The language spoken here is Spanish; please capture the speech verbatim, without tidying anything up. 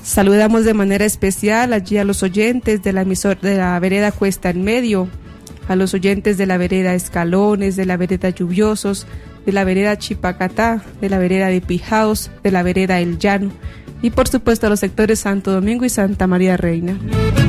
Saludamos de manera especial allí a los oyentes de la emisor de la vereda Cuesta en Medio, a los oyentes de la vereda Escalones, de la vereda Lluviosos, de la vereda Chipacatá, de la vereda de Pijaos, de la vereda El Llano y por supuesto a los sectores Santo Domingo y Santa María Reina.